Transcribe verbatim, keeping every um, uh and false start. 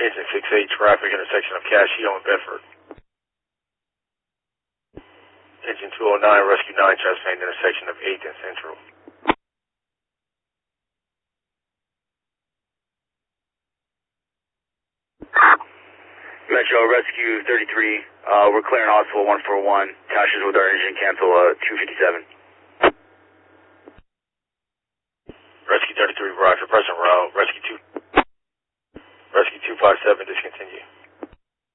Engine six eight, traffic intersection of Cascio and Bedford. Engine two oh nine, Rescue nine, trespassing intersection of eighth and Central. Metro Rescue thirty-three, uh, we're clearing hospital one four one, tashes with our engine cancel uh, two fifty-seven. Rescue thirty-three, roger, present route, Rescue two, Rescue two five seven, discontinue.